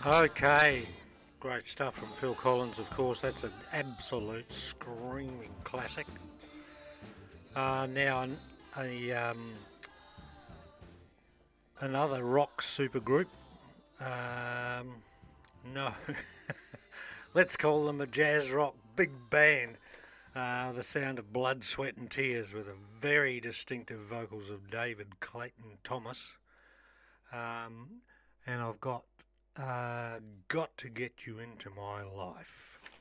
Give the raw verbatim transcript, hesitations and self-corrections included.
Okay, great stuff from Phil Collins, of course. That's an absolute screaming classic. Uh, now, a um, another rock supergroup. Um, no, let's call them a jazz rock big band. Uh, the sound of blood, sweat, and tears, with the very distinctive vocals of David Clayton Thomas. Um, and I've got uh, got to get you into my life.